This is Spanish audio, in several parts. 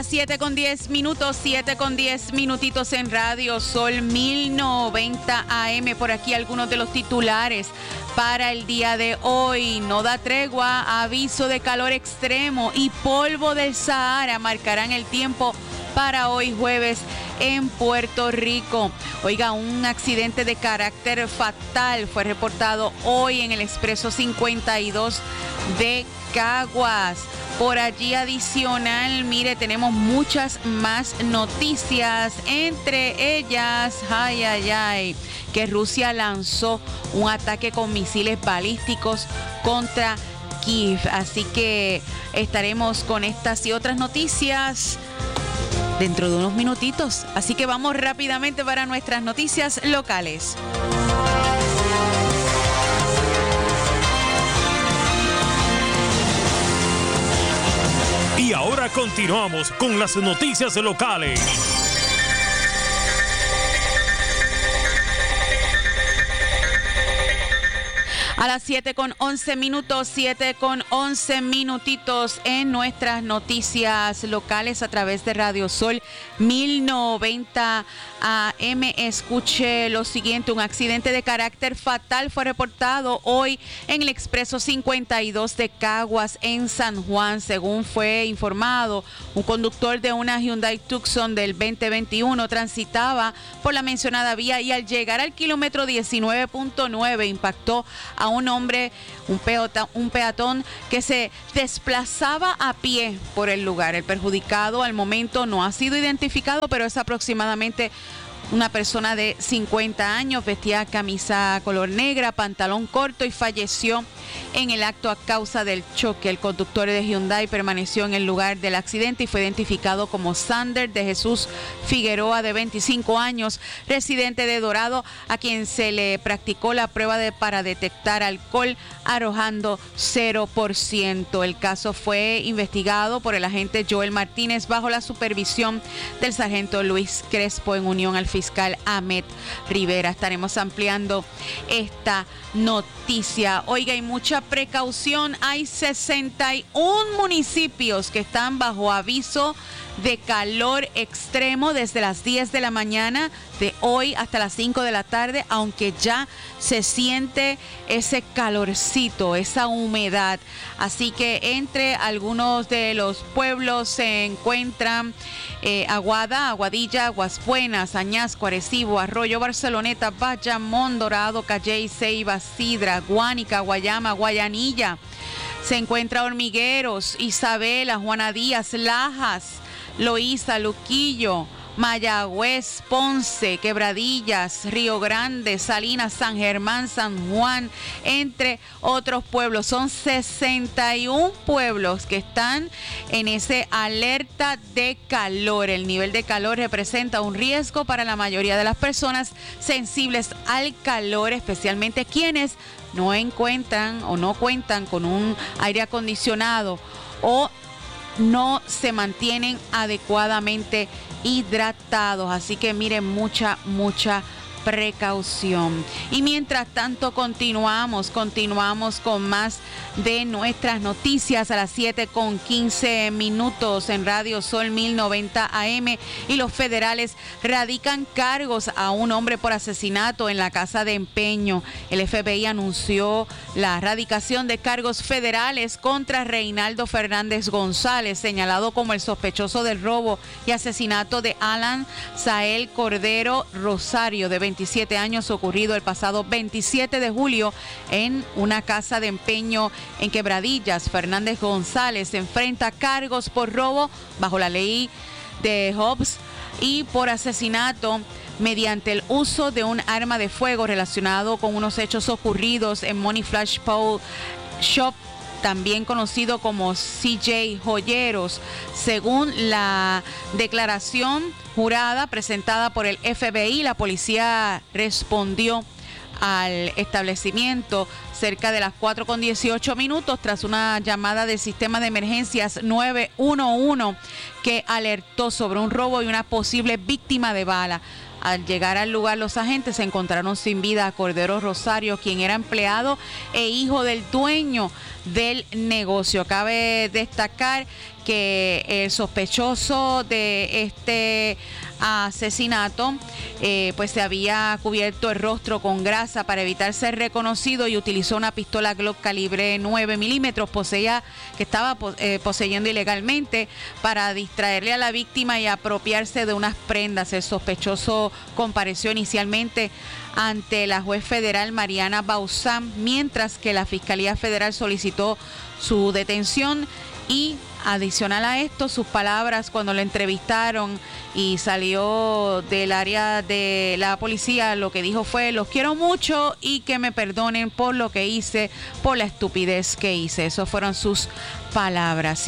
las 7:10, 7:10 minutitos en Radio Sol 1090 AM. Por aquí algunos de los titulares para el día de hoy. No da tregua, aviso de calor extremo y polvo del Sahara marcarán el tiempo para hoy jueves en Puerto Rico. Oiga, un accidente de carácter fatal fue reportado hoy en el Expreso 52 de Caguas. Por allí adicional, mire, tenemos muchas más noticias, entre ellas, que Rusia lanzó un ataque con misiles balísticos contra Kiev. Así que estaremos con estas y otras noticias dentro de unos minutitos. Así que vamos rápidamente para nuestras noticias locales. Y ahora continuamos con las noticias locales. A las 7:11 minutitos en nuestras noticias locales a través de Radio Sol 1090 AM. Escuche lo siguiente: un accidente de carácter fatal fue reportado hoy en el Expreso 52 de Caguas en San Juan. Según fue informado, un conductor de una Hyundai Tucson del 2021 transitaba por la mencionada vía y al llegar al kilómetro 19.9 impactó a un hombre, un peatón que se desplazaba a pie por el lugar. El perjudicado al momento no ha sido identificado, pero es aproximadamente una persona de 50 años, vestía camisa color negra, pantalón corto y falleció en el acto a causa del choque. El conductor de Hyundai permaneció en el lugar del accidente y fue identificado como Sander de Jesús Figueroa, de 25 años, residente de Dorado, a quien se le practicó la prueba para detectar alcohol arrojando 0%. El caso fue investigado por el agente Joel Martínez bajo la supervisión del sargento Luis Crespo en unión al fiscal Ahmed Rivera. Estaremos ampliando esta noticia. Oiga, y mucha precaución. Hay 61 municipios que están bajo aviso de calor extremo desde las 10 de la mañana de hoy hasta las 5 de la tarde, aunque ya se siente ese calorcito, esa humedad. Así que entre algunos de los pueblos se encuentran Aguada, Aguadilla, Aguas Buenas, Añasco, Arecibo, Arroyo, Barceloneta, Bayamón, Dorado, Calley, Ceiba, Sidra, Guánica, Guayama, Guayanilla. Se encuentra Hormigueros, Isabela, Juana Díaz, Lajas, Loíza, Luquillo, Mayagüez, Ponce, Quebradillas, Río Grande, Salinas, San Germán, San Juan, entre otros pueblos. Son 61 pueblos que están en ese alerta de calor. El nivel de calor representa un riesgo para la mayoría de las personas sensibles al calor, especialmente quienes no encuentran o no cuentan con un aire acondicionado o no se mantienen adecuadamente hidratados. Así que miren, mucha precaución. Y mientras tanto continuamos con más de nuestras noticias a las 7:15 en Radio Sol 1090 AM. Y los federales radican cargos a un hombre por asesinato en la casa de empeño. El FBI anunció la radicación de cargos federales contra Reinaldo Fernández González, señalado como el sospechoso del robo y asesinato de Alan Sael Cordero Rosario, de 27 años, ocurrido el pasado 27 de julio en una casa de empeño en Quebradillas. Fernández González enfrenta cargos por robo bajo la ley de Hobbs y por asesinato mediante el uso de un arma de fuego relacionado con unos hechos ocurridos en Money Flash Pawn Shop, también conocido como CJ Joyeros. Según la declaración jurada presentada por el FBI, la policía respondió al establecimiento cerca de las 4:18 tras una llamada del sistema de emergencias 911 que alertó sobre un robo y una posible víctima de bala. Al llegar al lugar, los agentes se encontraron sin vida a Cordero Rosario, quien era empleado e hijo del dueño del negocio. Cabe destacar que el sospechoso de este asesinato pues se había cubierto el rostro con grasa para evitar ser reconocido y utilizó una pistola Glock calibre 9 milímetros que estaba poseyendo ilegalmente para distraerle a la víctima y apropiarse de unas prendas. El sospechoso compareció inicialmente ante la juez federal Mariana Bauzán, mientras que la Fiscalía Federal solicitó su detención. Y adicional a esto, sus palabras cuando lo entrevistaron y salió del área de la policía, lo que dijo fue: los quiero mucho y que me perdonen por lo que hice, por la estupidez que hice. Esas fueron sus palabras.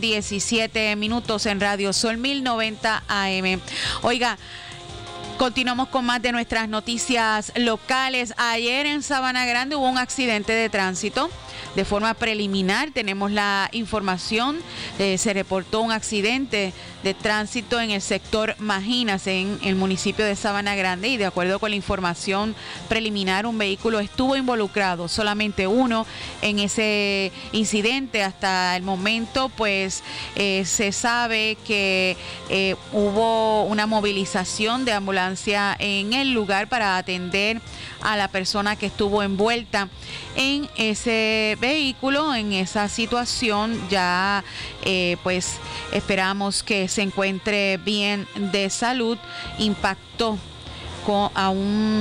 7:17 en Radio Sol 1090 AM. Oiga, continuamos con más de nuestras noticias locales. Ayer en Sabana Grande hubo un accidente de tránsito. De forma preliminar tenemos la información, se reportó un accidente de tránsito en el sector Majinas, en el municipio de Sabana Grande, y de acuerdo con la información preliminar, un vehículo estuvo involucrado, solamente uno en ese incidente. Hasta el momento pues se sabe que hubo una movilización de ambulancia en el lugar para atender a la persona que estuvo envuelta en ese vehículo, en esa situación. Ya pues esperamos que se encuentre bien de salud. Impactó a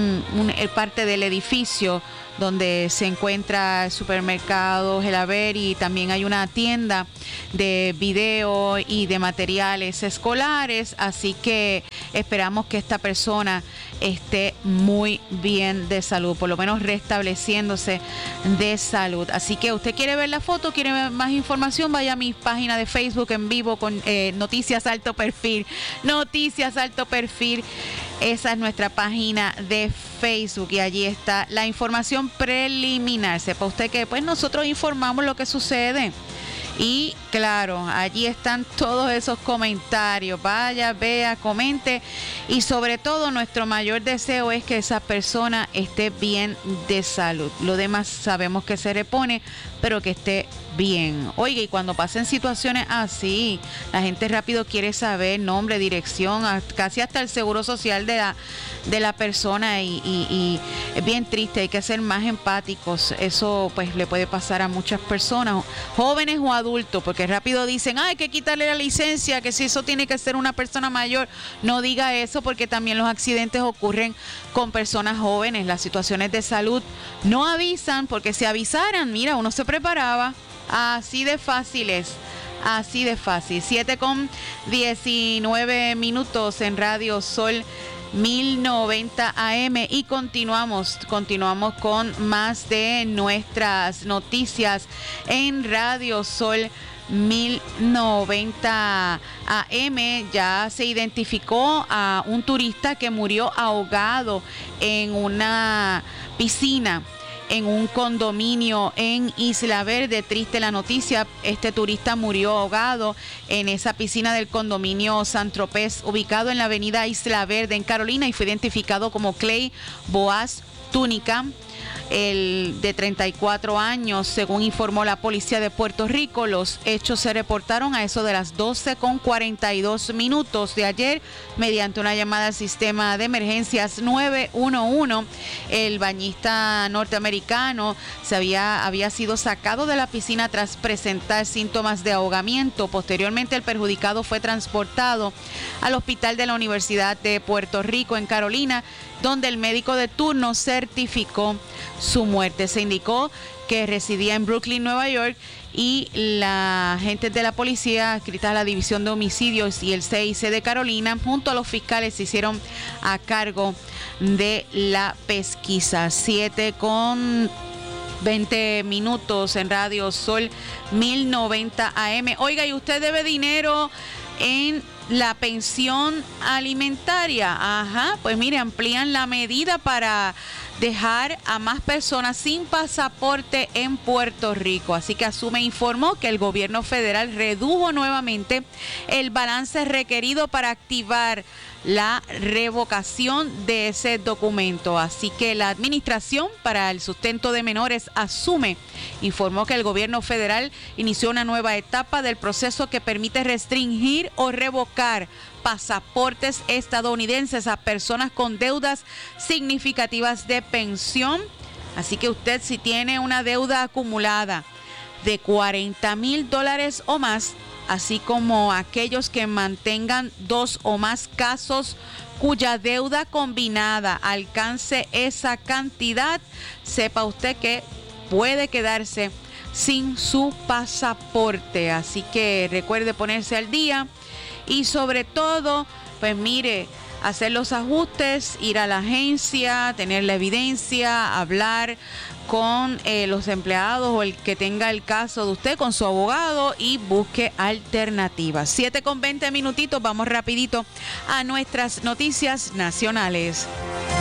parte del edificio donde se encuentra el supermercado Gelaber, y también hay una tienda de video y de materiales escolares, así que esperamos que esta persona esté muy bien de salud, por lo menos restableciéndose de salud. Así que usted quiere ver la foto, quiere ver más información, vaya a mi página de Facebook en vivo con Noticias Alto Perfil. Noticias Alto Perfil, esa es nuestra página de Facebook y allí está la información preliminar. Sepa usted que pues nosotros informamos lo que sucede. Y claro, allí están todos esos comentarios. Vaya, vea, comente. Y sobre todo, nuestro mayor deseo es que esa persona esté bien de salud. Lo demás sabemos que se repone, pero que esté bien. Oiga, y cuando pasen situaciones así, la gente rápido quiere saber nombre, dirección, casi hasta el seguro social de la persona, y es bien triste. Hay que ser más empáticos. Eso pues le puede pasar a muchas personas, jóvenes o adultos, porque rápido dicen: hay que quitarle la licencia, que si eso tiene que ser una persona mayor. No diga eso, porque también los accidentes ocurren con personas jóvenes. Las situaciones de salud no avisan, porque si avisaran, mira, uno se preparaba. Así de fácil es. Así de fácil. 7:19 en Radio Sol 1090 AM, y continuamos con más de nuestras noticias en Radio Sol 1090 AM. Ya se identificó a un turista que murió ahogado en una piscina en un condominio en Isla Verde. Triste la noticia, este turista murió ahogado en esa piscina del condominio San Tropez, ubicado en la avenida Isla Verde en Carolina, y fue identificado como Clay Boaz Túnica, el de 34 años, según informó la policía de Puerto Rico. Los hechos se reportaron a eso de las 12:42 de ayer mediante una llamada al sistema de emergencias 911. El bañista norteamericano había sido sacado de la piscina tras presentar síntomas de ahogamiento. Posteriormente, el perjudicado fue transportado al hospital de la Universidad de Puerto Rico en Carolina, donde el médico de turno certificó su muerte. Se indicó que residía en Brooklyn, Nueva York, y la agentes de la policía adscrita a la División de Homicidios y el CIC de Carolina, junto a los fiscales, se hicieron a cargo de la pesquisa. 7:20 en Radio Sol 1090 AM. Oiga, ¿y usted debe dinero en la pensión alimentaria? Ajá, pues mire, amplían la medida para dejar a más personas sin pasaporte en Puerto Rico. Así que Asume informó que el gobierno federal redujo nuevamente el balance requerido para activar la revocación de ese documento. Así que la Administración para el Sustento de Menores, ASUME, informó que el gobierno federal inició una nueva etapa del proceso que permite restringir o revocar pasaportes estadounidenses a personas con deudas significativas de pensión. Así que usted, si tiene una deuda acumulada de $40,000 o más, así como aquellos que mantengan 2 o más casos cuya deuda combinada alcance esa cantidad, sepa usted que puede quedarse sin su pasaporte. Así que recuerde ponerse al día y sobre todo, pues mire, hacer los ajustes, ir a la agencia, tener la evidencia, hablar con los empleados o el que tenga el caso de usted con su abogado y busque alternativas. 7:20 minutitos, vamos rapidito a nuestras noticias nacionales.